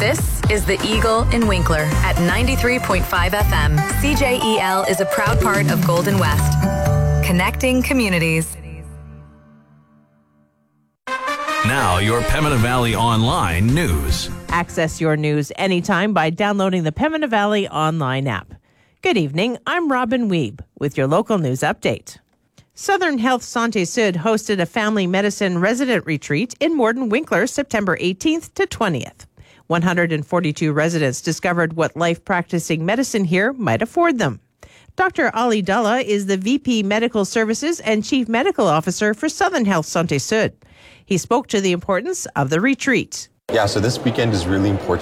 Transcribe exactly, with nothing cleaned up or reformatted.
This is The Eagle in Winkler at ninety-three point five F M. C J E L is a proud part of Golden West. Connecting communities. Now, your Pembina Valley Online news. Access your news anytime by downloading the Pembina Valley Online app. Good evening, I'm Robin Weeb with your local news update. Southern Health Santé Sud hosted a family medicine resident retreat in Morden Winkler September eighteenth to twentieth. one hundred forty-two residents discovered what life practicing medicine here might afford them. Doctor Ali Dullah is the V P Medical Services and Chief Medical Officer for Southern Health Santé Sud. He spoke to the importance of the retreat. Yeah, so this weekend is really important